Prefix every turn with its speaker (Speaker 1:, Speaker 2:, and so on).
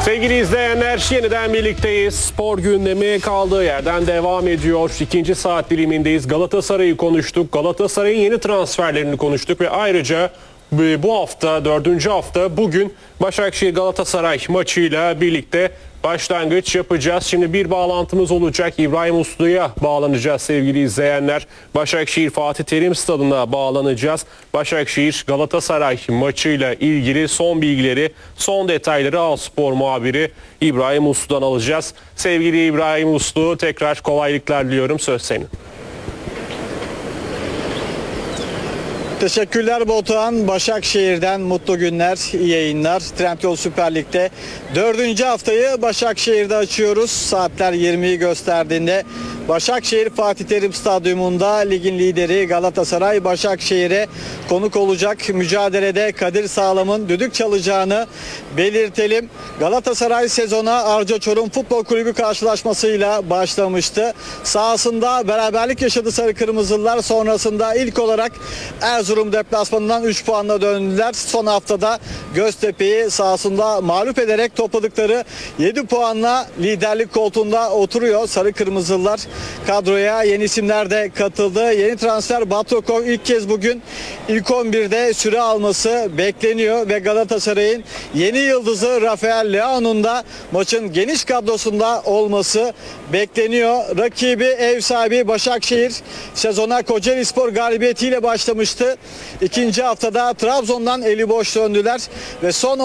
Speaker 1: Sevgili izleyenler, yeniden birlikteyiz. Spor gündemi kaldığı yerden devam ediyor. İkinci saat dilimindeyiz. Galatasaray'ı konuştuk. Galatasaray'ın yeni transferlerini konuştuk ve ayrıca bu hafta, dördüncü hafta bugün Başakşehir Galatasaray maçıyla birlikte başlangıç yapacağız. Şimdi bir bağlantımız olacak. İbrahim Uslu'ya bağlanacağız sevgili izleyenler. Başakşehir Fatih Terim Stadı'na bağlanacağız. Başakşehir Galatasaray maçıyla ilgili son bilgileri, son detayları A-Spor muhabiri İbrahim Uslu'dan alacağız. Sevgili İbrahim Uslu, tekrar kolaylıklar diliyorum. Söz senin.
Speaker 2: Teşekkürler Batuhan. Başakşehir'den mutlu günler, iyi yayınlar. Trendyol Süper Lig'de 4. haftayı Başakşehir'de açıyoruz. Saatler 20'yi gösterdiğinde Başakşehir Fatih Terim Stadyumunda ligin lideri Galatasaray Başakşehir'e konuk olacak. Mücadelede Kadir Sağlam'ın düdük çalacağını belirtelim. Galatasaray sezona Arca Çorum Futbol Kulübü karşılaşmasıyla başlamıştı. Sahasında beraberlik yaşadı Sarı Kırmızılılar. Sonrasında ilk olarak Erzurum deplasmanından 3 puanla döndüler. Son haftada Göztepe'yi sahasında mağlup ederek topladıkları 7 puanla liderlik koltuğunda oturuyor Sarı Kırmızılılar. Kadroya yeni isimler de katıldı. Yeni transfer Batrokov ilk kez bugün ilk 11'de süre alması bekleniyor ve Galatasaray'ın yeni yıldızı Rafael Leao'nun da maçın geniş kadrosunda olması bekleniyor. Rakibi ev sahibi Başakşehir sezona Kocaelispor galibiyetiyle başlamıştı. İkinci haftada Trabzon'dan eli boş döndüler ve son